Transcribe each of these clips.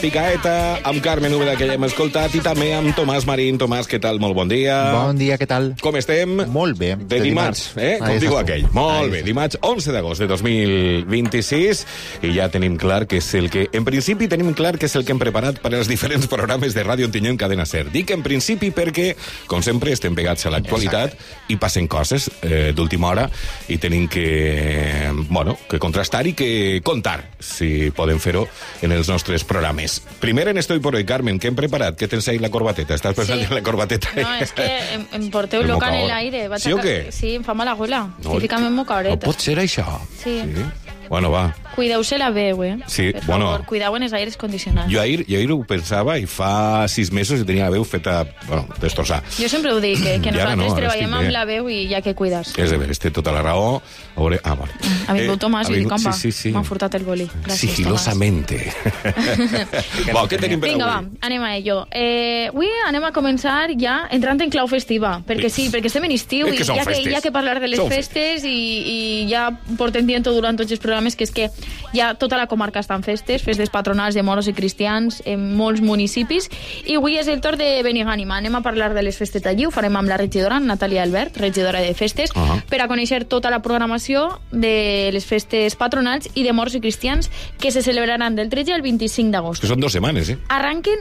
Picaeta, amb Carmen Úbeda, que ja hem escoltat, i també amb Tomàs Marín. Tomàs, què tal? Molt bon dia. Bon dia, què tal? Com estem? Molt bé. De dimarts, com diu aquell. Molt bé, dimarts 11 d'agost de 2026, i ja tenim clar que és el que... En principi tenim clar que és el que hem preparat per als diferents programes de Ràdio Ontinyent Cadena Ser. Dic en principi perquè, com sempre, estem pegats a l'actualitat i passen coses d'última hora i tenim que, que contrastar i que contar, si podem fer-ho, en els nostres programes. Primer en Estoy por hoy, Carmen, què hem preparat? Què tens ahí la corbateta? Estàs pensant en la corbateta? No, és que em porteu loca en l'aire. Sí o què? Sí, em fa mala gola. Estic ficant en mocabreta. No pot ser això. Sí. Bueno, va. Cuideu-se la veu, Sí, per favor, cuideu en els aires condicionats. Jo ahir ho pensava i fa 6 mesos i tenia la veu feta, destrossar. Jo sempre ho dic, que nosaltres treballem amb la veu i hi ha que cuidar-se. És de veres, té tota la raó. Vale. Ha vingut Tomàs i dic, com va? Sí. M'ha furtat el boli. Gràcies, sigilosamente. Què tenim per avui? Vinga, va, anem a ello. Avui anem a començar ja entrant en clau festiva, perquè perquè estem en estiu i hi ha que parlar de les festes i ja portem dient durant tots els programes que és que ja tota la comarca està en festes patronals de moros i cristians en molts municipis, i avui és el torn de Benigànima. Anem a parlar de les festes d'allí, ho farem amb la regidora Natàlia Albert, regidora de festes, per a conèixer tota la programació de les festes patronals i de moros i cristians que se celebraran del 13 al 25 d'agost. Que són 2 setmanes, Arranquen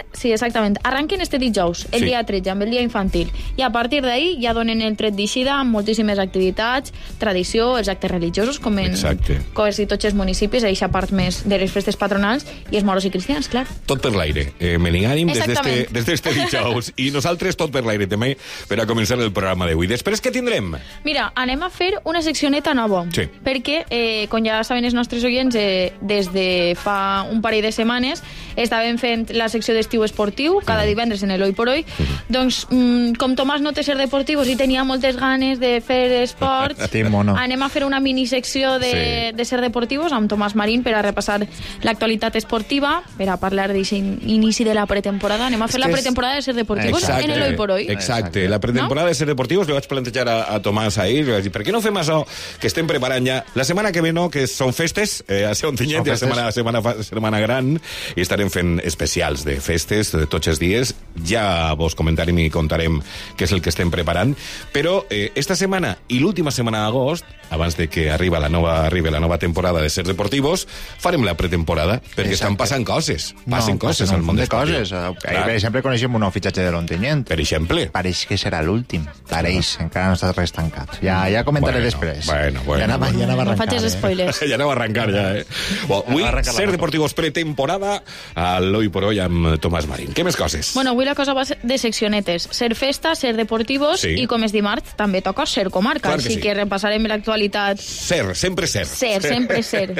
este dijous, el dia 13, amb el dia infantil, i a partir d'ahir ja donen el tret d'eixida amb moltíssimes activitats, tradició, els actes religiosos, com en quasi tots els municipis, eixa part més de les festes patronals, i els moros i cristians, clar. Tot per l'aire. Benigànim des d'este dijous. I nosaltres tot per l'aire també, per a començar el programa d'avui. Després què tindrem? Mira, anem a fer una seccioneta nova. Sí. Perquè, com ja saben els nostres oients, des de fa un parell de setmanes estàvem fent la secció d'estiu esportiu, cada divendres en el Hoy por Hoy. Doncs, com Tomàs no té ser deportivos i tenia moltes ganes de fer esports, anem a fer una minisecció de ser deportivos amb Tomàs Marín per a repassar l'actualitat esportiva, per a parlar d'inici de la pretemporada. Anem a fer la pretemporada de ser deportivos en el Hoy por Hoy. Exacte, la pretemporada de ser deportivos li vaig plantejar a Tomàs ahir, li vaig dir, per què no fem això que estem preparant ja la setmana que ve, que són festes a Ser Ontinyent, i la setmana gran, i estarem fent especials de festes de tots els dies. Ja vos comentarem i contarem què és el que estem preparant, però esta setmana i l'última setmana d'agost, abans de que arribi la nova temporada de Ser Deportivos, farem la pretemporada, perquè estan passant coses. Passen coses al món esportiu. Per exemple, coneixem un nou fitxatge de l'Ontinyent. Per exemple. Pareix que serà l'últim. Pareix, encara no està res tancat. Ja comentaré després. Ja anava a arrencar. No faig spoilers. Ja anava a arrencar, avui, Ser Deportivos pretemporada a l'Hoy por Hoy amb Tomàs Marín. Què més coses? Avui la cosa va de seccionetes. Ser festa, Ser Deportivos, i com és dimarts, també toca Ser Comarca. Així que repassarem l'actualitat. Sempre ser. Sempre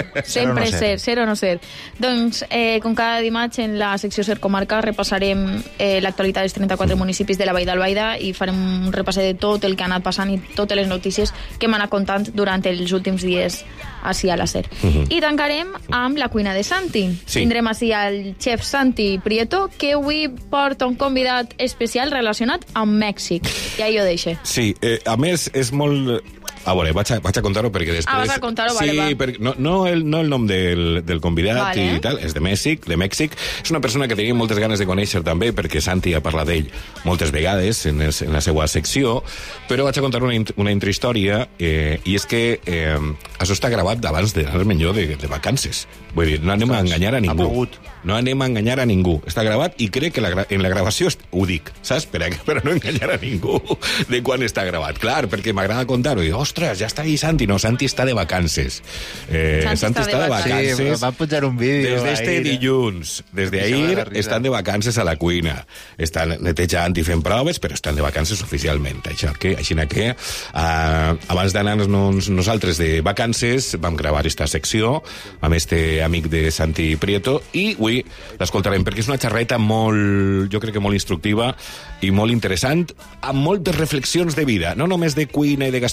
ser o no ser. Doncs, com cada dimarts en la secció Ser Comarca repassarem l'actualitat dels 34 municipis de la Vall d'Albaida i farem un repàs de tot el que ha anat passant i totes les notícies que m'han anat contant durant els últims dies així a la Ser. I tancarem amb la cuina de Santi. Tindrem així el xef Santi Prieto, que avui porta un convidat especial relacionat amb Mèxic. Ja jo deixo. Sí, a més és molt... A veure, vaig a contar-ho perquè després... vas a contar-ho, vale, va. Perquè no el nom del convidat i tal, és de Mèxic. És una persona que tenia moltes ganes de conèixer també, perquè Santi ha parlat d'ell moltes vegades en la seva secció, però vaig a contar una intrahistòria, i és que això està gravat abans d'anar-me'n jo de vacances. Vull dir, no anem a enganyar a ningú. No anem a enganyar a ningú. Està gravat i crec que en la gravació ho dic, saps? Per no enganyar a ningú de quan està gravat. Clar, perquè m'agrada contar-ho i ostres, ja està ahí Santi. No, Santi està de vacances. Santi està de vacances. Sí, va pujar un vídeo. Des d'este dilluns. Des d'ahir estan de vacances a la cuina. Estan netejant i fent proves, però estan de vacances oficialment. Així que abans d'anar-nos nosaltres de vacances vam gravar esta secció amb este amic de Santi Prieto i avui l'escoltarem perquè és una xerreta molt, jo crec que molt instructiva i molt interessant, amb moltes reflexions de vida, no només de cuina i de gastronomia, sinó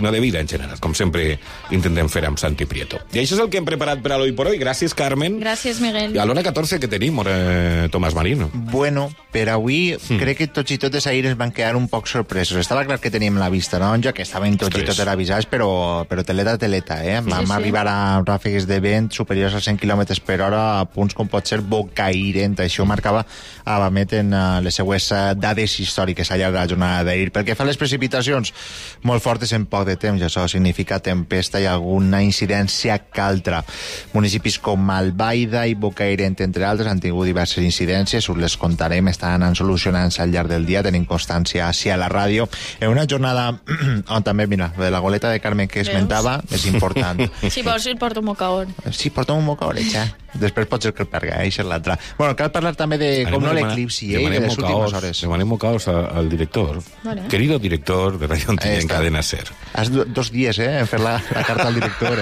sinó de vida en general, com sempre intentem fer amb Santi Prieto. I això és el que hem preparat per a l'Hoy por Hoy. Gràcies, Carmen. Gràcies, Miguel. I a l'hora 14 que tenim, Tomàs Marino. Bueno, per avui crec que tots i totes ahir es van quedar un poc sorpresos. Estava clar que teníem la vista taronja, que estaven tots i totes avisats, però teleta, Vam arribar a ràfegues de vent superiors a 100 km per hora a punts com pot ser Bocairent. Això marcava a Bamet en les seues dades històriques al llarg de la jornada d'ahir. Pel que fa a les precipitacions, molt fortes en poc de temps, això significa tempesta i alguna incidència que altra. Municipis com Albaida i Bocairent, entre altres, han tingut diverses incidències, us les contarem, estaran solucionant-se al llarg del dia, tenim constància així a la ràdio. En una jornada on també, mira, de la goleta de Carmen que esmentava, és important. Si vols, porta un mocaón. Sí, porta un mocaón, Després pot ser que el perga, això és l'altre. Bueno, cal parlar també de com no l'eclipsi, de les últimes hores. Demanem mocaos al director. Vale. Querido director de Radio Antilla en Cadena SER. Has 2 dies, en fer la carta al director,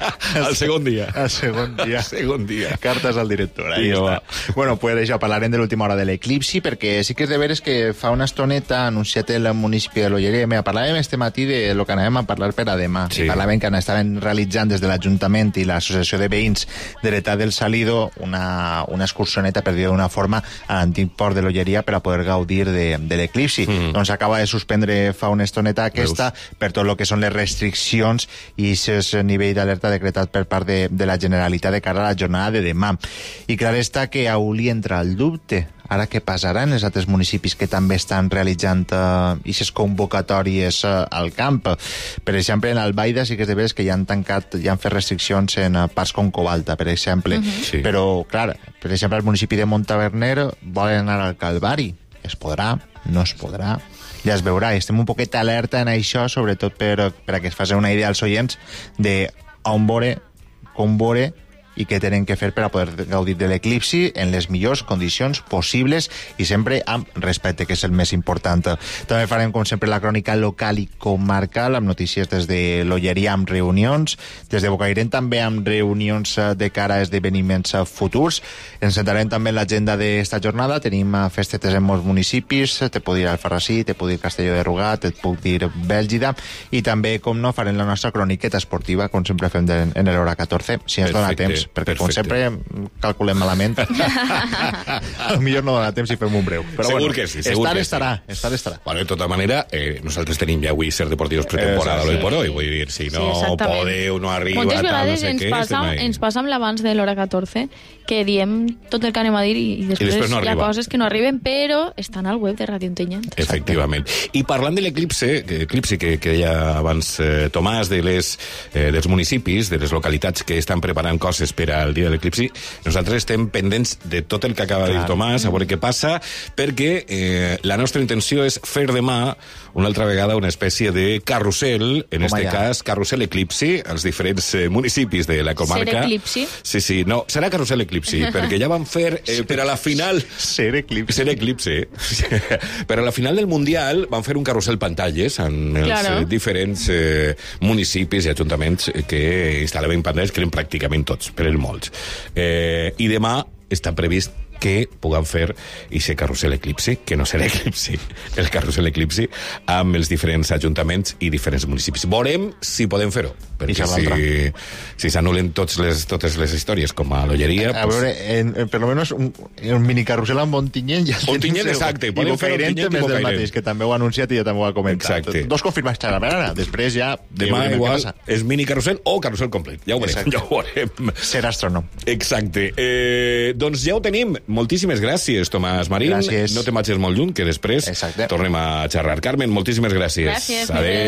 Al segon dia. Al segon dia. Cartes al director, ahí està. Bueno, pues això, parlarem de l'última hora de l'eclipsi, perquè sí que és de veres que fa una estoneta ha anunciat el municipi de l'Olleria. Mira, parlàvem este matí de lo que anàvem a parlar per a demà. Sí. Parlàvem que estaven realitzant des de l'Ajuntament i l'Associació de Veïns de l'Etat del Salido una excursioneta, per dir d'una forma, a l'antic port de l'Olleria per a poder gaudir de l'eclipsi. Doncs acaba de suspendre fa una estoneta aquesta per tot el que són les restriccions i aquest nivell d'alerta decretat per part de la Generalitat de cara a la jornada de demà. I clar està que a Uli entra el dubte. Ara què passarà en els altres municipis que també estan realitzant aquestes convocatòries al camp? Per exemple, en Albaida sí que és de veres que ja han tancat, ja han fet restriccions en parts com Covalta, per exemple. Sí. Però, clar, per exemple, el municipi de Montaverner volen anar al Calvari. Es podrà? No es podrà? Ja es veurà. Estem un poquet alerta en això, sobretot per a que es faci una idea als oients de on veure, com veure i què tenen que fer per a poder gaudir de l'eclipsi en les millors condicions possibles i sempre amb respecte, que és el més important. També farem, com sempre, la crònica local i comarcal, amb notícies des de l'Olleria amb reunions, des de Bocairent també amb reunions de cara a esdeveniments futurs. Ens centrarem també en l'agenda d'esta jornada. Tenim festetes en molts municipis, te puc dir Alfarrasí, te puc dir Castelló de Rugat, et puc dir Bèlgida, i també, com no, farem la nostra croniqueta esportiva, com sempre fem en l'hora 14, si ens dona temps. Perquè, com sempre, calculem malament. Potser no dona temps si fem un breu. Però segur bueno, que sí, segur que estarà. Bueno, de tota manera, nosaltres tenim ja avui Ser Deportivos pretemporada, l'Hoy por Hoy, vull dir, si no podeu, no arriba... Moltes vegades ens passa amb l'abans de l'hora 14, que diem tot el que anem a dir i després no hi ha coses que no arriben, però estan al web de Radio Ontinyent. Efectivament. I parlant de l'eclipsi que deia abans Tomàs, dels municipis, de les localitats que estan preparant coses per al dia de l'eclipsi, nosaltres estem pendents de tot el que acaba de dir Tomàs, a veure què passa, perquè la nostra intenció és fer demà una altra vegada una espècie de carrusel, en este cas carrusel eclipsi, als diferents municipis de la comarca. Ser eclipsi? Sí, no, serà carrusel eclipsi, perquè ja van fer per a la final... Ser eclipsi. Per a la final del Mundial van fer un carrusel pantalles en els diferents municipis i ajuntaments que instal·laven pantalles, que eren pràcticament tots, però eren molts. I demà està previst que puguem fer aquest carrusel eclipsi, que no serà eclipsi, el carrusel eclipsi, amb els diferents ajuntaments i diferents municipis. Veurem si podem fer-ho, perquè si s'anulen totes les històries, com a l'Olleria... A veure, per lo menos un minicarrusel amb Ontinyent ja... Ontinyent, exacte. I Bocairent més del mateix, que també ho ha anunciat i ja també ho ha comentat. Exacte. Dos confirmats a la vegada, després ja... Demà igual és minicarrusel o carrusel complet. Ja ho veurem. Ser astrònom. Exacte. Doncs ja ho tenim. Moltíssimes gràcies, Tomàs Marín. Gràcies. No te marxes molt lluny, que després tornem a xerrar. Carmen, moltíssimes gràcies. Gràcies. Adéu.